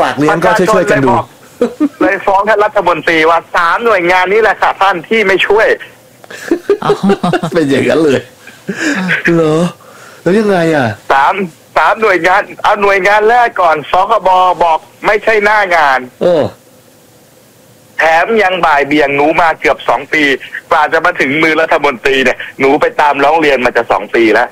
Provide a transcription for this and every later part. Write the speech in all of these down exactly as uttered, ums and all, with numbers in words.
ฝากเลี้ยงก็ช่วยๆกันดูเลยฟ้องท่านรัฐมนตรีว่าสามหน่วยงานนี้แหละค่ะท่านที่ไม่ช่วยเป็นอย่างนั้นเลยเหรอแล้วยังไงอ่ะสามสามหน่วยงานเอาหน่วยงานแรกก่อนสคบบอกไม่ใช่หน้างานโอ้แถมยังบ่ายเบี่ยงหนูมาเกือบสองปีกว่าจะมาถึงมือรัฐมนตรีเนี่ยหนูไปตามร้องเรียนมาจะสองปีแล้ว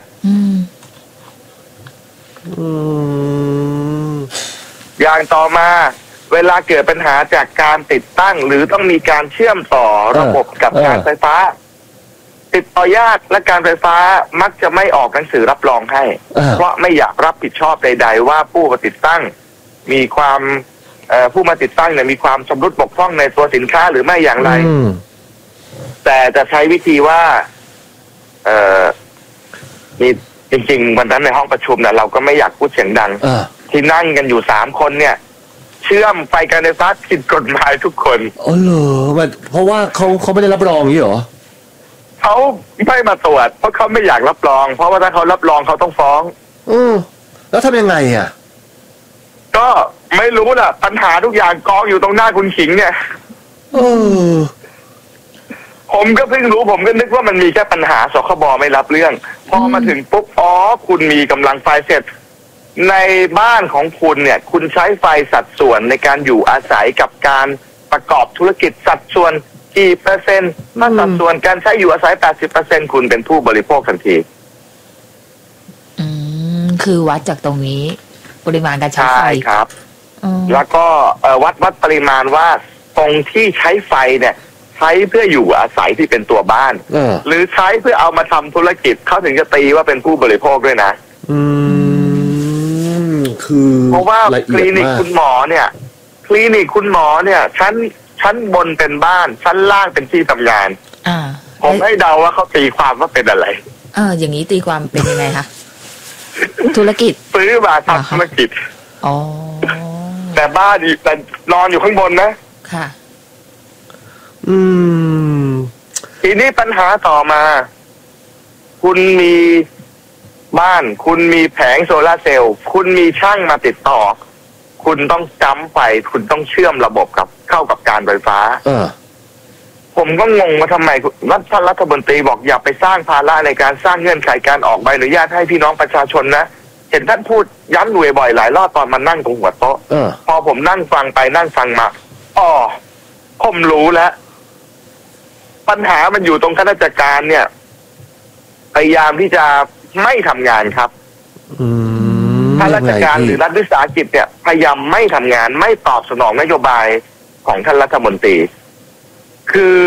อย่างต่อมาเวลาเกิดปัญหาจากการติดตั้งหรือต้องมีการเชื่อมต่อระบบกับการไฟฟ้าติดต่อญาติและการไฟฟ้ามักจะไม่ออกหนังสือรับรองให้เพราะไม่อยากรับผิดชอบใดๆว่าผู้มาติดตั้งมีความผู้มาติดตั้งเนี่ยมีความชำรุดบกพร่องในตัวสินค้าหรือไม่อย่างไรแต่จะใช้วิธีว่าเออมีจริงๆวันนั้นในห้องประชุมเนี่ยเราก็ไม่อยากพูดเสียงดังที่นั่งกันอยู่สามคนเนี่ยเชื่อมไฟการไฟฟ้าผิดกฎหมายทุกคนอ๋อเหรอเพราะว่าเขาเขาไม่ได้รับรองนี่หรอเขาไม่มาตรวจเพราะเขาไม่อยากรับรองเพราะว่าถ้าเขารับรองเขาต้องฟ้องอือแล้วทำยังไงอ่ะก็ไม่รู้ล่ะปัญหาทุกอย่างกองอยู่ตรงหน้าคุณขิงเนี่ยเออผมก็เพิ่งรู้ผมก็นึกว่ามันมีแค่ปัญหาสคบไม่รับเรื่องพอมาถึงปุ๊บอ๋อคุณมีกำลังไฟเสร็จในบ้านของคุณเนี่ยคุณใช้ไฟสัดส่วนในการอยู่อาศัยกับการประกอบธุรกิจสัดส่วนกี่เปอร์เซ็นต์ถ้าสัดส่วนการใช้อยู่อาศัย แปดสิบเปอร์เซ็นต์ คุณเป็นผู้บริโภคทันทีอืมคือวัดจากตรงนี้ปริมาณการใช้ไฟใช่ครับแล้วก็วัดวัดปริมาณว่าตรงที่ใช้ไฟเนี่ยใช้เพื่ออยู่อาศัยที่เป็นตัวบ้านหรือใช้เพื่อเอามาทำธุรกิจเขาถึงจะตีว่าเป็นผู้บริโภคด้วยนะอืมคือเพราะว่าคลินิกคุณหมอเนี่ยคลินิกคุณหมอเนี่ยชั้นชั้นบนเป็นบ้านชั้นล่างเป็นที่ทำงานอ่าผมให้เดาว่าเขาตีความว่าเป็นอะไรเอออย่างนี้ตีความเป็นยังไงคะธุรกิจซื้อมาทำธุรกิจอ๋อแต่บ้านอีกแต่นอนอยู่ข้างบนนะค่ะอืมทีนี้ปัญหาต่อมาคุณมีบ้านคุณมีแผงโซลาร์เซลล์คุณมีช่างมาติดต่อคุณต้องจ้ำไปคุณต้องเชื่อมระบบกับเข้ากับการไฟฟ้าเออผมก็งงว่าทำไมรัฐท่านรัฐมนตรีบอกอย่าไปสร้างภาระในการสร้างเงื่อนไขการออกใบอนุญาตให้พี่น้องประชาชนนะเห็นท่านพูดย้ำบ่อยๆหลายรอบตอนมานั่งตรงหัวโต๊ะพอผมนั่งฟังไปนั่งฟังมาอ๋อผมรู้แล้วปัญหามันอยู่ตรงข้าราชการเนี่ยพยายามที่จะไม่ทำงานครับข้าราชการหรือรัฐวิสาหกิจเนี่ยพยายามไม่ทำงานไม่ตอบสนองนโยบายของท่านรัฐมนตรีคือ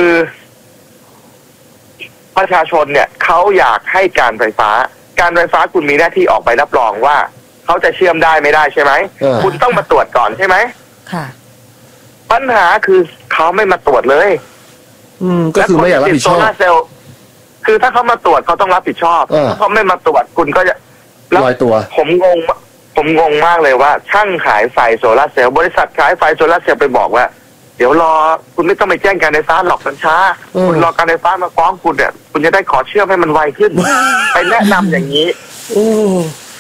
ประชาชนเนี่ยเขาอยากให้การไฟฟ้าการไฟฟ้าคุณมีหน้าที่ออกใบรับรองว่าเขาจะเชื่อมได้ไม่ได้ใช่ไหมคุณต้องมาตรวจก่อนใช่ไหมค่ะปัญหาคือเขาไม่มาตรวจเลยอืมก็คือไม่อยากรับผิดชอบคือถ้าเขามาตรวจเขาต้องรับผิดชอบถ้าเขาไม่มาตรวจคุณก็จะลอยตัวผมงงผมงงมากเลยว่าช่างขายไฟโซลาร์เซลล์บริษัทขายไฟโซลาร์เซลล์ไปบอกว่าเดี๋ยวรอคุณไม่ต้องไปแจ้งการไฟฟ้าหรอกมันช้าคุณรอการไฟฟ้ามาฟ้องคุณเนี่ยคุณจะได้ขอเชื่อมให้มันไวขึ้น ไปแนะนำอย่างนี้อือ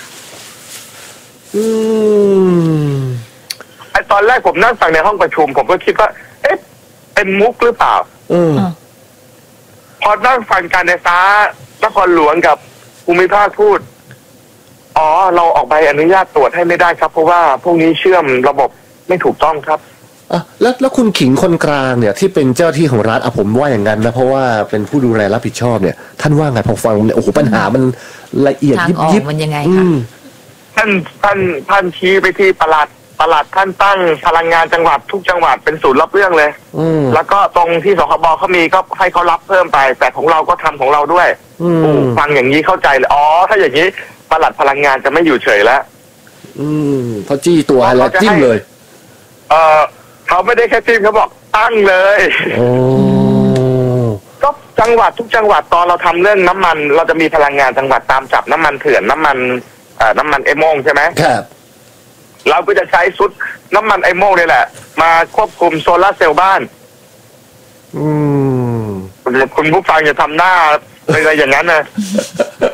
อืมไอตอนแรกผมนั่งฟังในห้องประชุมผมก็คิดว่าเอ๊ะเป็นมุกหรือเปล่าอือพอนั่งฟังการไฟฟ้านครหลวงกับภูมิภาคพูดอ๋อเราออกใบอนุญาตตรวจให้ไม่ได้ครับเพราะว่าพวกนี้เชื่อมระบบไม่ถูกต้องครับอ่ะแล้วแล้วคุณขิงคนกลางเนี่ยที่เป็นเจ้าที่ของรัฐอ่ะผมว่าอย่างนั้นนะเพราะว่าเป็นผู้ดูแลรับผิดชอบเนี่ยท่านว่าไงพอฟังเนี่ยโอ้โหปัญหามันละเอียดยิบยิบมันยังไงคะท่านท่านท่านชี้ไปที่ปลัดปลัดท่านตั้งพลังงานจังหวัดทุกจังหวัดเป็นศูนย์รับเรื่องเลยแล้วก็ตรงที่สคบเขามีก็ให้เขารับเพิ่มไปแต่ของเราก็ทำของเราด้วยฟังอย่างนี้เข้าใจเลยอ๋อถ้าอย่างนี้ปลัดพลังงานจะไม่อยู่เฉยแล้วอืมเขาจี้ตัวแล้วจิ้มเลยเออเขาไม่ได้แค่จิ้มเขาบอกตั้งเลยโอ้ก็จังหวัดทุกจังหวัดตอนเราทำเรื่องน้ำมันเราจะมีพลังงานจังหวัดตามจับน้ำมันเถื่อนน้ำมันเอ่อน้ำมันไอโม่งใช่ไหมครับเราก็จะใช้ชุดน้ำมันไอโม่งนี่แหละมาควบคุมโซลาร์เซลล์บ้านอืมคุณผู้ฟังอย่าทำหน้าอะไรอย่างนั้นนะ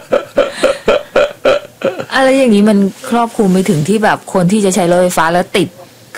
อะไรอย่างนี้มันครอบคลุมไปถึงที่แบบคนที่จะใช้รถไฟฟ้าแล้วติด